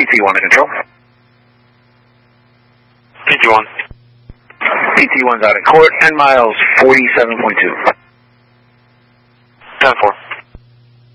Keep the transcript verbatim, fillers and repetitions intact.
P T one to control. P T one. P T one's out of court, ten miles, forty-seven point two. ten four.